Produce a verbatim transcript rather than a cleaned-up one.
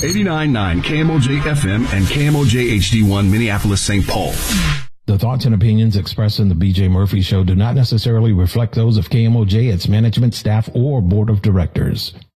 eighty-nine point nine K M O J F M and K M O J H D one Minneapolis, Saint Paul. The thoughts and opinions expressed in the B J Murphy Show do not necessarily reflect those of K M O J, its management, staff, or board of directors.